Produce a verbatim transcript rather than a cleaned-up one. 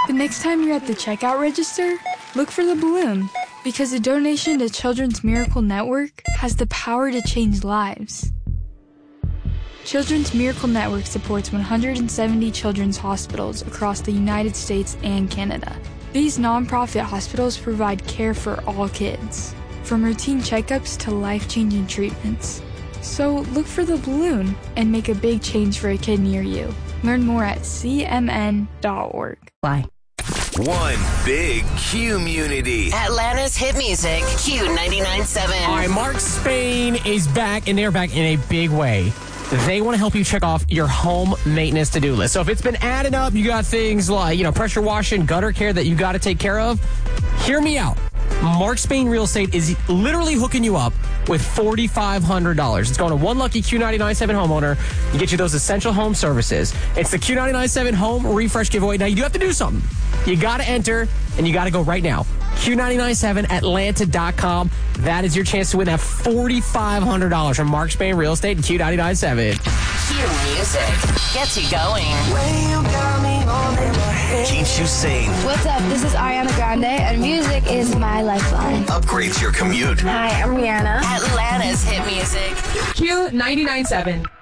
The next time you're at the checkout register, look for the balloon, because a donation to Children's Miracle Network has the power to change lives. Children's Miracle Network supports one hundred seventy children's hospitals across the United States and Canada. These nonprofit hospitals provide care for all kids, from routine checkups to life-changing treatments. So look for the balloon and make a big change for a kid near you. Learn more at c m n dot org. Bye. One big community. Atlanta's hit music, Q ninety-nine point seven. All right, Mark Spain is back, and they're back in a big way. They want to help you check off your home maintenance to-do list. So if it's been adding up, you got things like, you know, pressure washing, gutter care that you got to take care of, hear me out. Mark Spain Real Estate is literally hooking you up with four thousand five hundred dollars. It's going to one lucky Q ninety-nine point seven homeowner and get you those essential home services. It's the Q ninety-nine point seven home refresh giveaway. Now, you do have to do something. You got to enter, and you got to go right now. Q ninety-nine point seven Atlanta dot com. That is your chance to win that four thousand five hundred dollars from Mark Spain Real Estate and Q ninety-nine point seven. Q music gets you going. Keeps you sane. What's up? This is Ariana Grande, and music is my lifeline. Upgrades your commute. Hi, I'm Rihanna. Atlanta's hit music. Q ninety-nine point seven.